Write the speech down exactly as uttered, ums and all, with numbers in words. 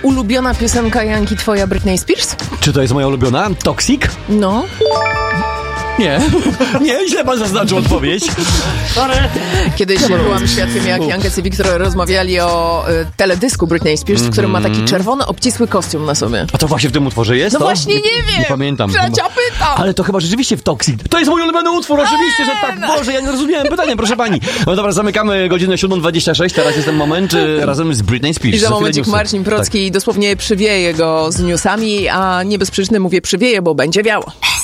ulubiona piosenka Janki twoja Britney Spears? Czy to jest moja ulubiona? Toxic? No. Nie. Nie, źle pan zaznaczył odpowiedź. Kiedyś byłam świadkiem, jak Janka i Wiktor rozmawiali o y, teledysku Britney Spears, w którym ma taki czerwony, obcisły kostium na sobie. A to właśnie w tym utworze jest? No to? właśnie nie wiem. Nie pamiętam. Trzecia pytam. Ale to chyba rzeczywiście w Toxic. To jest mój ulubiony utwór, oczywiście, że tak. Boże, ja nie rozumiałem pytania, proszę pani. No dobra, zamykamy godzinę siódma dwadzieścia sześć. Teraz jest ten moment y, razem z Britney Spears. I za momencik Marcin Procki tak. dosłownie przywieje go z newsami, a nie bez przyczyny mówię przywieje, bo będzie wiało.